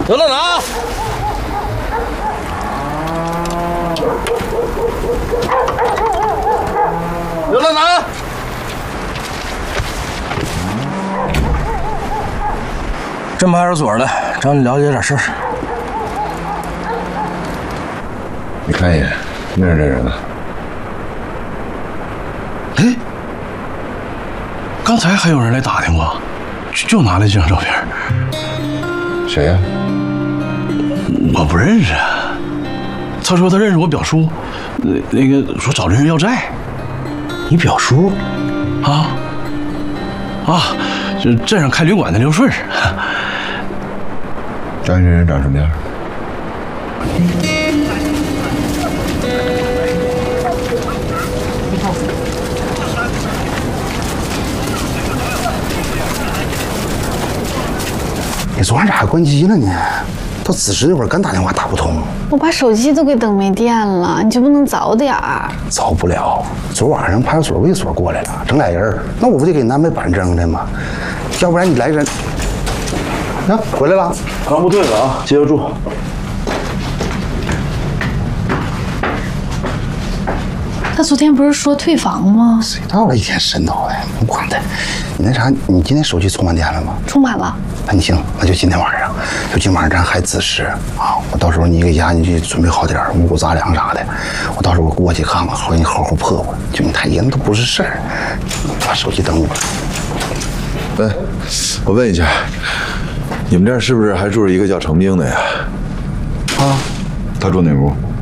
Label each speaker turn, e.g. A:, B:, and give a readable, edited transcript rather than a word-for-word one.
A: 刘乐拿。刘乐拿。侦派出所的，找你了解点事儿。
B: 你看一眼，认识这人了？
A: 哎，刚才还有人来打听过，就拿了这张照片。
B: 谁呀？
A: 我不认识。他说他认识我表叔，那个说找人要债。
C: 你表叔？
A: 就镇上开旅馆的刘顺。
B: 张这人长什么样？
C: 你昨晚咋还关机了呢？到子时那会儿，刚打电话打不通。
D: 我把手机都给等没电了，你就不能早点儿？
C: 早不了，昨晚上派出所卫所过来了，整俩人，那我不得给你安排板正的吗？要不然你来人，啊，回来了，
A: 刚不对了啊，接着住。
D: 他昨天不是说退房吗？
C: 谁到了一天神叨的，不管他。你那啥，你今天手机充满电了吗？
D: 充满了。
C: 那你行，那就今天晚上，咱还子时啊！我到时候你给家你去准备好点五谷杂粮啥的，我到时候我过去看看，给你好好破破。就你太爷那都不是事儿，把手机等我。
B: 我问一下，你们这儿是不是还住着一个叫程兵的呀？
C: 啊，
B: 他住哪屋？